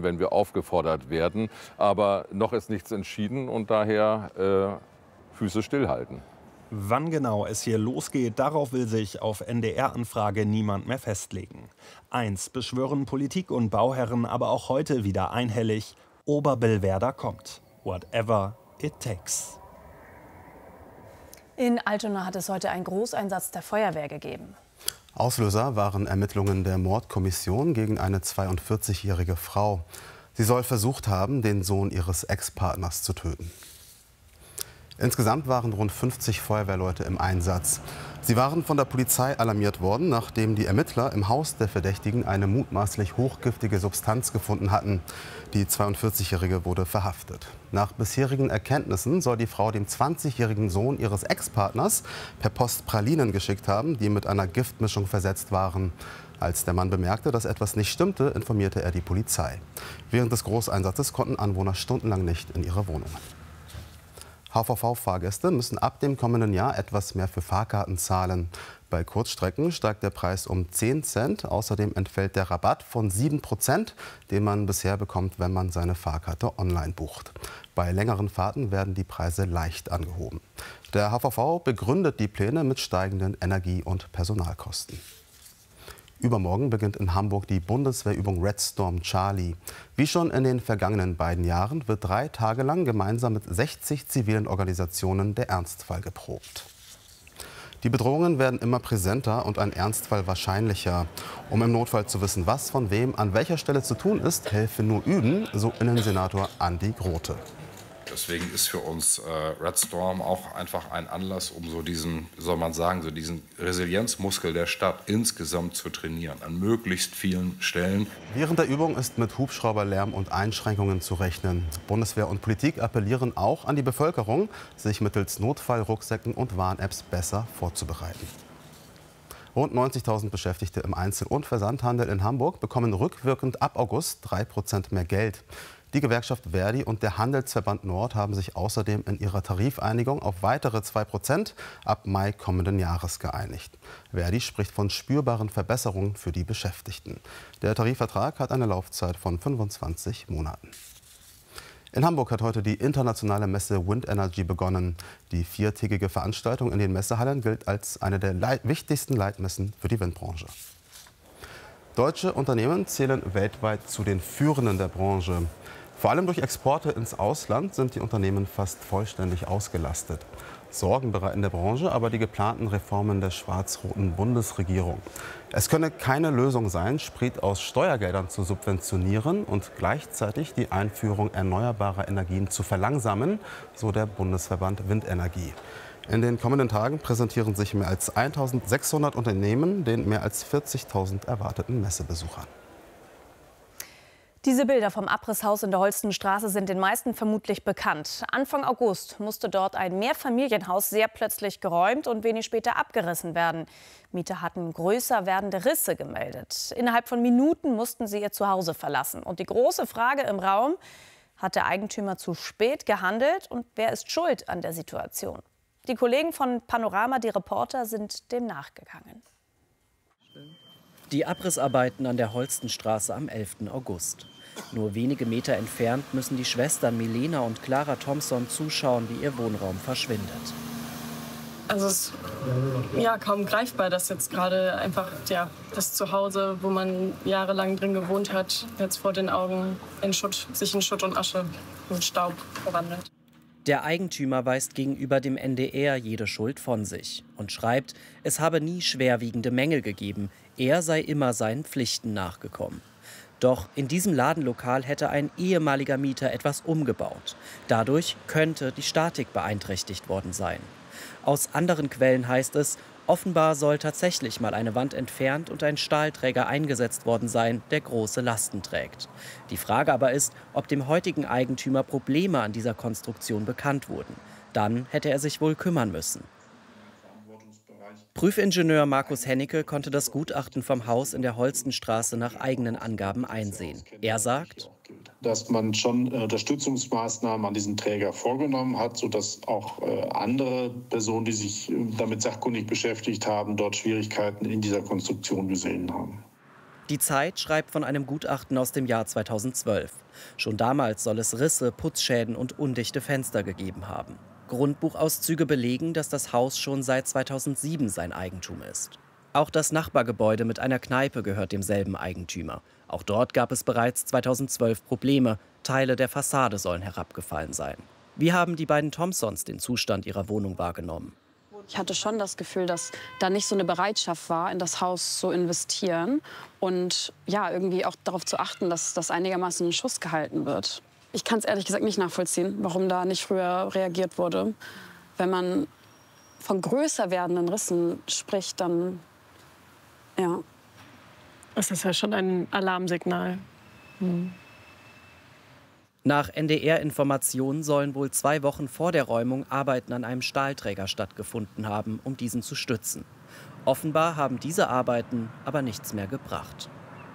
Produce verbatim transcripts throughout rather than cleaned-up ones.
dann, wenn wir aufgefordert werden. Aber noch ist nichts entschieden und daher äh, Füße stillhalten. Wann genau es hier losgeht, darauf will sich auf N D R-Anfrage niemand mehr festlegen. Eins beschwören Politik und Bauherren aber auch heute wieder einhellig: Oberbillwerder kommt. Whatever it takes. In Altona hat es heute einen Großeinsatz der Feuerwehr gegeben. Auslöser waren Ermittlungen der Mordkommission gegen eine zweiundvierzigjährige Frau. Sie soll versucht haben, den Sohn ihres Ex-Partners zu töten. Insgesamt waren rund fünfzig Feuerwehrleute im Einsatz. Sie waren von der Polizei alarmiert worden, nachdem die Ermittler im Haus der Verdächtigen eine mutmaßlich hochgiftige Substanz gefunden hatten. Die zweiundvierzigjährige wurde verhaftet. Nach bisherigen Erkenntnissen soll die Frau dem zwanzigjährigen Sohn ihres Ex-Partners per Post Pralinen geschickt haben, die mit einer Giftmischung versetzt waren. Als der Mann bemerkte, dass etwas nicht stimmte, informierte er die Polizei. Während des Großeinsatzes konnten Anwohner stundenlang nicht in ihre Wohnungen. H V V-Fahrgäste müssen ab dem kommenden Jahr etwas mehr für Fahrkarten zahlen. Bei Kurzstrecken steigt der Preis um zehn Cent. Außerdem entfällt der Rabatt von sieben Prozent, den man bisher bekommt, wenn man seine Fahrkarte online bucht. Bei längeren Fahrten werden die Preise leicht angehoben. Der H V V begründet die Pläne mit steigenden Energie- und Personalkosten. Übermorgen beginnt in Hamburg die Bundeswehrübung Red Storm Charlie. Wie schon in den vergangenen beiden Jahren wird drei Tage lang gemeinsam mit sechzig zivilen Organisationen der Ernstfall geprobt. Die Bedrohungen werden immer präsenter und ein Ernstfall wahrscheinlicher. Um im Notfall zu wissen, was von wem an welcher Stelle zu tun ist, helfe nur üben, so Innensenator Andi Grote. Deswegen ist für uns äh, Red Storm auch einfach ein Anlass, um so diesen, soll man sagen, so diesen Resilienzmuskel der Stadt insgesamt zu trainieren, an möglichst vielen Stellen. Während der Übung ist mit Hubschrauberlärm und Einschränkungen zu rechnen. Bundeswehr und Politik appellieren auch an die Bevölkerung, sich mittels Notfallrucksäcken und Warn-Apps besser vorzubereiten. Rund neunzigtausend Beschäftigte im Einzel- und Versandhandel in Hamburg bekommen rückwirkend ab August drei Prozent mehr Geld. Die Gewerkschaft Verdi und der Handelsverband Nord haben sich außerdem in ihrer Tarifeinigung auf weitere zwei Prozent ab Mai kommenden Jahres geeinigt. Verdi spricht von spürbaren Verbesserungen für die Beschäftigten. Der Tarifvertrag hat eine Laufzeit von fünfundzwanzig Monaten. In Hamburg hat heute die internationale Messe Wind Energy begonnen. Die viertägige Veranstaltung in den Messehallen gilt als eine der Leit- wichtigsten Leitmessen für die Windbranche. Deutsche Unternehmen zählen weltweit zu den Führenden der Branche. Vor allem durch Exporte ins Ausland sind die Unternehmen fast vollständig ausgelastet. Sorgen bereiten der Branche aber die geplanten Reformen der schwarz-roten Bundesregierung. Es könne keine Lösung sein, Sprit aus Steuergeldern zu subventionieren und gleichzeitig die Einführung erneuerbarer Energien zu verlangsamen, so der Bundesverband Windenergie. In den kommenden Tagen präsentieren sich mehr als eintausendsechshundert Unternehmen den mehr als vierzigtausend erwarteten Messebesuchern. Diese Bilder vom Abrisshaus in der Holstenstraße sind den meisten vermutlich bekannt. Anfang August musste dort ein Mehrfamilienhaus sehr plötzlich geräumt und wenig später abgerissen werden. Mieter hatten größer werdende Risse gemeldet. Innerhalb von Minuten mussten sie ihr Zuhause verlassen. Und die große Frage im Raum: Hat der Eigentümer zu spät gehandelt und wer ist schuld an der Situation? Die Kollegen von Panorama, die Reporter, sind dem nachgegangen. Die Abrissarbeiten an der Holstenstraße am elften August. Nur wenige Meter entfernt müssen die Schwestern Milena und Clara Thompson zuschauen, wie ihr Wohnraum verschwindet. Also es ist ja kaum greifbar, dass jetzt gerade einfach ja, das Zuhause, wo man jahrelang drin gewohnt hat, jetzt vor den Augen in Schutt, sich in Schutt und Asche und Staub verwandelt. Der Eigentümer weist gegenüber dem N D R jede Schuld von sich und schreibt, es habe nie schwerwiegende Mängel gegeben. Er sei immer seinen Pflichten nachgekommen. Doch in diesem Ladenlokal hätte ein ehemaliger Mieter etwas umgebaut. Dadurch könnte die Statik beeinträchtigt worden sein. Aus anderen Quellen heißt es, offenbar soll tatsächlich mal eine Wand entfernt und ein Stahlträger eingesetzt worden sein, der große Lasten trägt. Die Frage aber ist, ob dem heutigen Eigentümer Probleme an dieser Konstruktion bekannt wurden. Dann hätte er sich wohl kümmern müssen. Prüfingenieur Markus Hennecke konnte das Gutachten vom Haus in der Holstenstraße nach eigenen Angaben einsehen. Er sagt, dass man schon Unterstützungsmaßnahmen an diesem Träger vorgenommen hat, sodass auch andere Personen, die sich damit sachkundig beschäftigt haben, dort Schwierigkeiten in dieser Konstruktion gesehen haben. Die Zeit schreibt von einem Gutachten aus dem Jahr zweitausendzwölf. Schon damals soll es Risse, Putzschäden und undichte Fenster gegeben haben. Grundbuchauszüge belegen, dass das Haus schon seit zweitausendsieben sein Eigentum ist. Auch das Nachbargebäude mit einer Kneipe gehört demselben Eigentümer. Auch dort gab es bereits zweitausendzwölf Probleme. Teile der Fassade sollen herabgefallen sein. Wie haben die beiden Thompsons den Zustand ihrer Wohnung wahrgenommen? Ich hatte schon das Gefühl, dass da nicht so eine Bereitschaft war, in das Haus zu investieren und ja, irgendwie auch darauf zu achten, dass das einigermaßen in Schuss gehalten wird. Ich kann es ehrlich gesagt nicht nachvollziehen, warum da nicht früher reagiert wurde. Wenn man von größer werdenden Rissen spricht, dann ja. Das ist ja schon ein Alarmsignal. Hm. Nach N D R-Informationen sollen wohl zwei Wochen vor der Räumung Arbeiten an einem Stahlträger stattgefunden haben, um diesen zu stützen. Offenbar haben diese Arbeiten aber nichts mehr gebracht.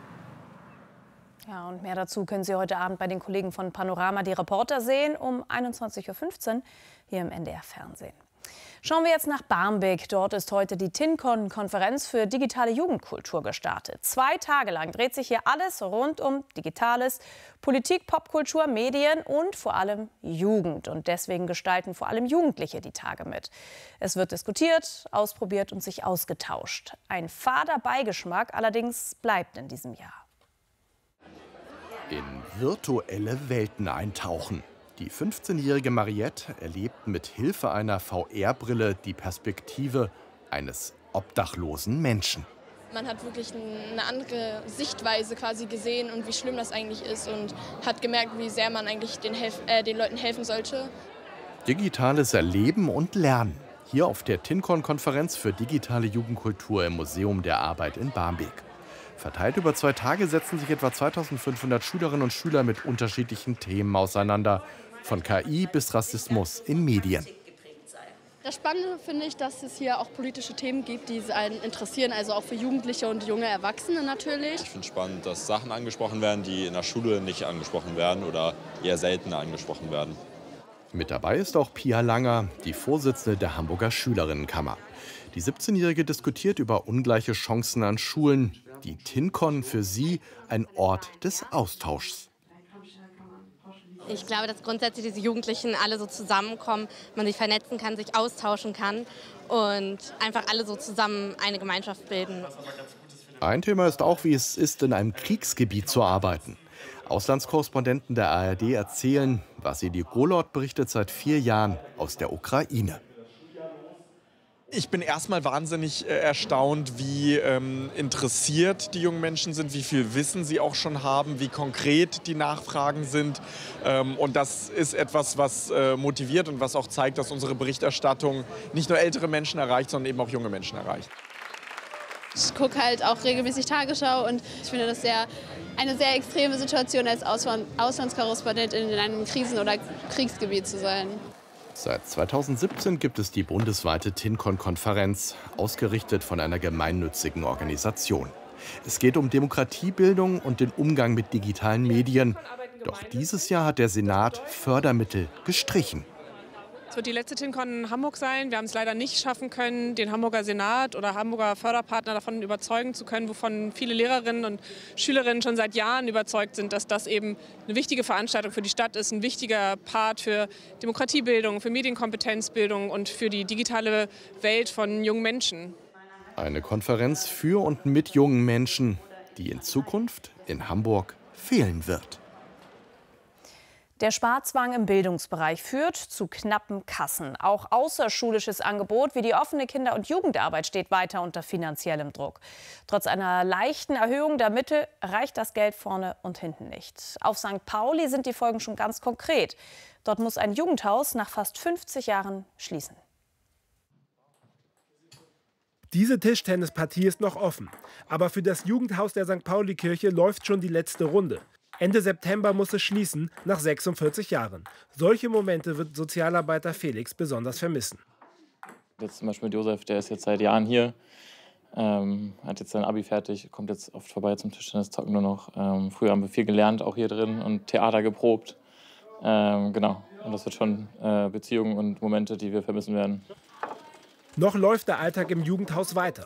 Ja, und mehr dazu können Sie heute Abend bei den Kollegen von Panorama die Reporter sehen, um einundzwanzig Uhr fünfzehn hier im N D R-Fernsehen. Schauen wir jetzt nach Barmbek. Dort ist heute die TinCon-Konferenz für digitale Jugendkultur gestartet. Zwei Tage lang dreht sich hier alles rund um Digitales, Politik, Popkultur, Medien und vor allem Jugend. Und deswegen gestalten vor allem Jugendliche die Tage mit. Es wird diskutiert, ausprobiert und sich ausgetauscht. Ein fader Beigeschmack allerdings bleibt in diesem Jahr. In virtuelle Welten eintauchen. Die fünfzehnjährige Mariette erlebt mit Hilfe einer V R-Brille die Perspektive eines obdachlosen Menschen. Man hat wirklich eine andere Sichtweise quasi gesehen und wie schlimm das eigentlich ist und hat gemerkt, wie sehr man eigentlich den, Helf äh, den Leuten helfen sollte. Digitales Erleben und Lernen. Hier auf der TinCon-Konferenz für digitale Jugendkultur im Museum der Arbeit in Barmbek. Verteilt über zwei Tage setzen sich etwa zweitausendfünfhundert Schülerinnen und Schüler mit unterschiedlichen Themen auseinander. Von K I bis Rassismus in Medien. Das Spannende finde ich, dass es hier auch politische Themen gibt, die einen interessieren, also auch für Jugendliche und junge Erwachsene natürlich. Ich finde es spannend, dass Sachen angesprochen werden, die in der Schule nicht angesprochen werden oder eher seltener angesprochen werden. Mit dabei ist auch Pia Langer, die Vorsitzende der Hamburger Schülerinnenkammer. Die siebzehnjährige diskutiert über ungleiche Chancen an Schulen. Die TinCon für sie ein Ort des Austauschs. Ich glaube, dass grundsätzlich diese Jugendlichen alle so zusammenkommen, man sich vernetzen kann, sich austauschen kann und einfach alle so zusammen eine Gemeinschaft bilden. Ein Thema ist auch, wie es ist, in einem Kriegsgebiet zu arbeiten. Auslandskorrespondenten der A R D erzählen, Wassili Golod berichtet seit vier Jahren aus der Ukraine. Ich bin erstmal wahnsinnig äh, erstaunt, wie ähm, interessiert die jungen Menschen sind, wie viel Wissen sie auch schon haben, wie konkret die Nachfragen sind. Ähm, und das ist etwas, was äh, motiviert und was auch zeigt, dass unsere Berichterstattung nicht nur ältere Menschen erreicht, sondern eben auch junge Menschen erreicht. Ich gucke halt auch regelmäßig Tagesschau und ich finde das sehr, eine sehr extreme Situation, als Auslandskorrespondentin in einem Krisen- oder Kriegsgebiet zu sein. Seit zweitausendsiebzehn gibt es die bundesweite TinCon-Konferenz, ausgerichtet von einer gemeinnützigen Organisation. Es geht um Demokratiebildung und den Umgang mit digitalen Medien. Doch dieses Jahr hat der Senat Fördermittel gestrichen. Es wird die letzte TinCon in Hamburg sein. Wir haben es leider nicht schaffen können, den Hamburger Senat oder Hamburger Förderpartner davon überzeugen zu können, wovon viele Lehrerinnen und Schülerinnen schon seit Jahren überzeugt sind, dass das eben eine wichtige Veranstaltung für die Stadt ist, ein wichtiger Part für Demokratiebildung, für Medienkompetenzbildung und für die digitale Welt von jungen Menschen. Eine Konferenz für und mit jungen Menschen, die in Zukunft in Hamburg fehlen wird. Der Sparzwang im Bildungsbereich führt zu knappen Kassen. Auch außerschulisches Angebot wie die offene Kinder- und Jugendarbeit steht weiter unter finanziellem Druck. Trotz einer leichten Erhöhung der Mittel reicht das Geld vorne und hinten nicht. Auf Sankt Pauli sind die Folgen schon ganz konkret. Dort muss ein Jugendhaus nach fast fünfzig Jahren schließen. Diese Tischtennispartie ist noch offen. Aber für das Jugendhaus der Sankt Pauli-Kirche läuft schon die letzte Runde. Ende September muss es schließen, nach sechsundvierzig Jahren. Solche Momente wird Sozialarbeiter Felix besonders vermissen. Jetzt zum Beispiel mit Josef, der ist jetzt seit Jahren hier, ähm, hat jetzt sein Abi fertig, kommt jetzt oft vorbei zum Tischtennis zocken nur noch. Ähm, früher haben wir viel gelernt, auch hier drin, und Theater geprobt. Ähm, genau, und das wird schon äh, Beziehungen und Momente, die wir vermissen werden. Noch läuft der Alltag im Jugendhaus weiter.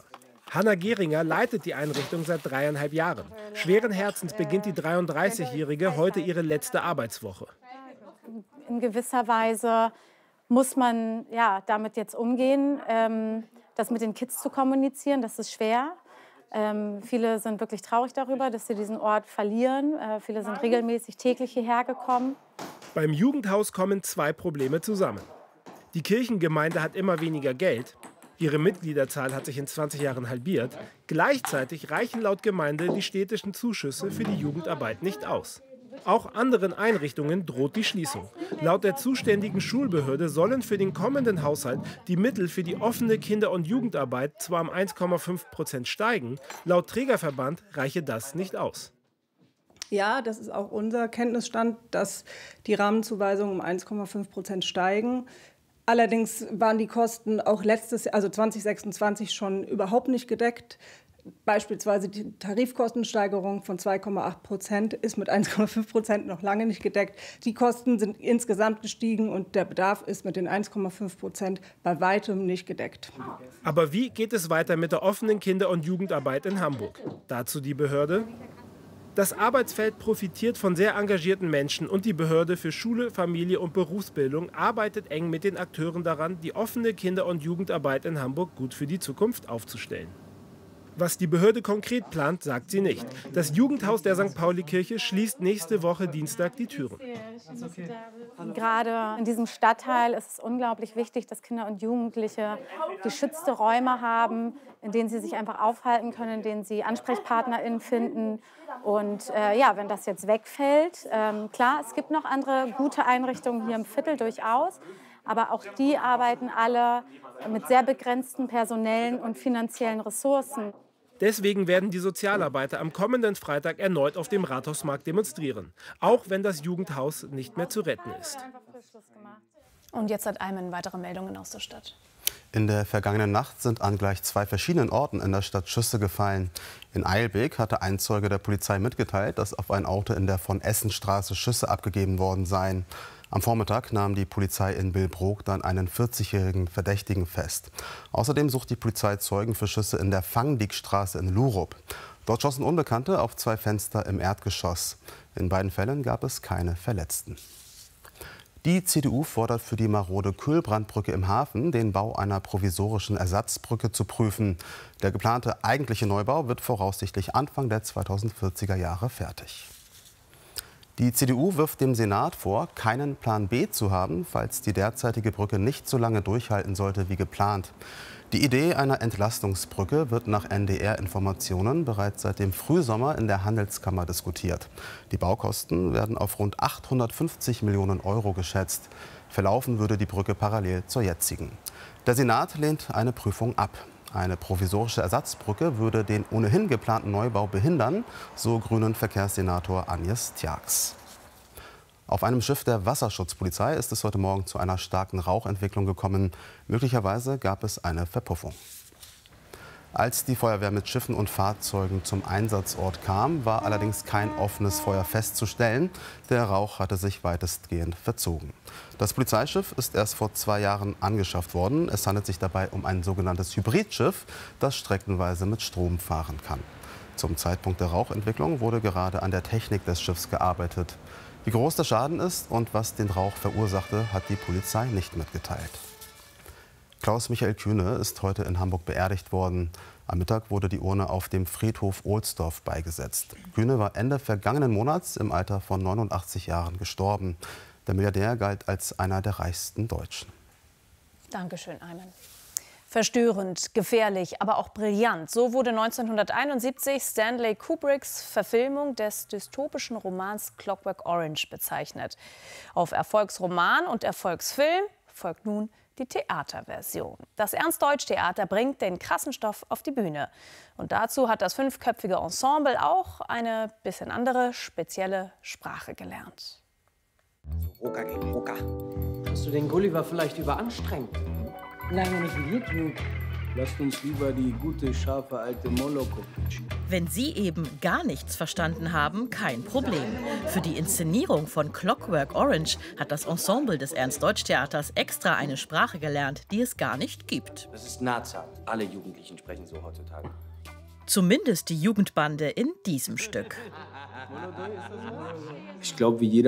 Hanna Gehringer leitet die Einrichtung seit dreieinhalb Jahren. Schweren Herzens beginnt die dreiunddreißigjährige heute ihre letzte Arbeitswoche. In gewisser Weise muss man ja, damit jetzt umgehen, ähm, das mit den Kids zu kommunizieren. Das ist schwer. Ähm, viele sind wirklich traurig darüber, dass sie diesen Ort verlieren. Äh, viele sind regelmäßig täglich hierher gekommen. Beim Jugendhaus kommen zwei Probleme zusammen. Die Kirchengemeinde hat immer weniger Geld. Ihre Mitgliederzahl hat sich in zwanzig Jahren halbiert. Gleichzeitig reichen laut Gemeinde die städtischen Zuschüsse für die Jugendarbeit nicht aus. Auch anderen Einrichtungen droht die Schließung. Laut der zuständigen Schulbehörde sollen für den kommenden Haushalt die Mittel für die offene Kinder- und Jugendarbeit zwar um eins Komma fünf Prozent steigen, laut Trägerverband reiche das nicht aus. Ja, das ist auch unser Kenntnisstand, dass die Rahmenzuweisungen um eins Komma fünf Prozent steigen. Allerdings waren die Kosten auch letztes Jahr, also zwanzig sechsundzwanzig, schon überhaupt nicht gedeckt. Beispielsweise die Tarifkostensteigerung von zwei Komma acht Prozent ist mit eins Komma fünf Prozent noch lange nicht gedeckt. Die Kosten sind insgesamt gestiegen und der Bedarf ist mit den eins Komma fünf Prozent bei weitem nicht gedeckt. Aber wie geht es weiter mit der offenen Kinder- und Jugendarbeit in Hamburg? Dazu die Behörde. Das Arbeitsfeld profitiert von sehr engagierten Menschen und die Behörde für Schule, Familie und Berufsbildung arbeitet eng mit den Akteuren daran, die offene Kinder- und Jugendarbeit in Hamburg gut für die Zukunft aufzustellen. Was die Behörde konkret plant, sagt sie nicht. Das Jugendhaus der Sankt Pauli-Kirche schließt nächste Woche Dienstag die Türen. Gerade in diesem Stadtteil ist es unglaublich wichtig, dass Kinder und Jugendliche geschützte Räume haben, in denen sie sich einfach aufhalten können, in denen sie AnsprechpartnerInnen finden. Und äh, ja, wenn das jetzt wegfällt, ähm, klar, es gibt noch andere gute Einrichtungen hier im Viertel durchaus. Aber auch die arbeiten alle mit sehr begrenzten personellen und finanziellen Ressourcen. Deswegen werden die Sozialarbeiter am kommenden Freitag erneut auf dem Rathausmarkt demonstrieren. Auch wenn das Jugendhaus nicht mehr zu retten ist. Und jetzt hat Ayman weitere Meldungen aus der Stadt. In der vergangenen Nacht sind an gleich zwei verschiedenen Orten in der Stadt Schüsse gefallen. In Eilbek hatte ein Zeuge der Polizei mitgeteilt, dass auf ein Auto in der von Essenstraße Schüsse abgegeben worden seien. Am Vormittag nahm die Polizei in Billbrook dann einen vierzigjährigen Verdächtigen fest. Außerdem sucht die Polizei Zeugen für Schüsse in der Fangdikstraße in Lurup. Dort schossen Unbekannte auf zwei Fenster im Erdgeschoss. In beiden Fällen gab es keine Verletzten. Die C D U fordert für die marode Kühlbrandbrücke im Hafen den Bau einer provisorischen Ersatzbrücke zu prüfen. Der geplante eigentliche Neubau wird voraussichtlich Anfang der zweitausendvierziger Jahre fertig. Die C D U wirft dem Senat vor, keinen Plan B zu haben, falls die derzeitige Brücke nicht so lange durchhalten sollte wie geplant. Die Idee einer Entlastungsbrücke wird nach N D R-Informationen bereits seit dem Frühsommer in der Handelskammer diskutiert. Die Baukosten werden auf rund achthundertfünfzig Millionen Euro geschätzt. Verlaufen würde die Brücke parallel zur jetzigen. Der Senat lehnt eine Prüfung ab. Eine provisorische Ersatzbrücke würde den ohnehin geplanten Neubau behindern, so Grünen Verkehrssenator Agnes Tjax. Auf einem Schiff der Wasserschutzpolizei ist es heute Morgen zu einer starken Rauchentwicklung gekommen. Möglicherweise gab es eine Verpuffung. Als die Feuerwehr mit Schiffen und Fahrzeugen zum Einsatzort kam, war allerdings kein offenes Feuer festzustellen. Der Rauch hatte sich weitestgehend verzogen. Das Polizeischiff ist erst vor zwei Jahren angeschafft worden. Es handelt sich dabei um ein sogenanntes Hybridschiff, das streckenweise mit Strom fahren kann. Zum Zeitpunkt der Rauchentwicklung wurde gerade an der Technik des Schiffs gearbeitet. Wie groß der Schaden ist und was den Rauch verursachte, hat die Polizei nicht mitgeteilt. Klaus-Michael Kühne ist heute in Hamburg beerdigt worden. Am Mittag wurde die Urne auf dem Friedhof Ohlsdorf beigesetzt. Kühne war Ende vergangenen Monats im Alter von neunundachtzig Jahren gestorben. Der Milliardär galt als einer der reichsten Deutschen. Dankeschön, Ayman. Verstörend, gefährlich, aber auch brillant. So wurde neunzehnhunderteinundsiebzig Stanley Kubricks Verfilmung des dystopischen Romans Clockwork Orange bezeichnet. Auf Erfolgsroman und Erfolgsfilm folgt nun die Theaterversion. Das Ernst-Deutsch-Theater bringt den krassen Stoff auf die Bühne. Und dazu hat das fünfköpfige Ensemble auch eine bisschen andere, spezielle Sprache gelernt. Rucker gegen Rucker. Hast du den Gulliver vielleicht überanstrengt? Lange nicht wie wir tun. Lasst uns lieber die gute, scharfe alte Molo gucken. Wenn Sie eben gar nichts verstanden haben, kein Problem. Für die Inszenierung von Clockwork Orange hat das Ensemble des Ernst-Deutsch-Theaters extra eine Sprache gelernt, die es gar nicht gibt. Das ist Nazart. Alle Jugendlichen sprechen so heutzutage. Zumindest die Jugendbande in diesem Stück. Ich glaube, wie jeder